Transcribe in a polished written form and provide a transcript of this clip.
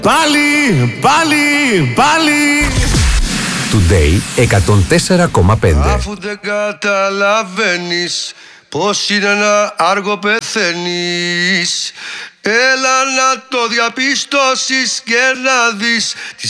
Πάλι. Today 104,5. Αφού δεν καταλαβαίνεις πως είναι ένα άργο πεθαίνεις, έλα να το διαπιστώσεις και να δεις τη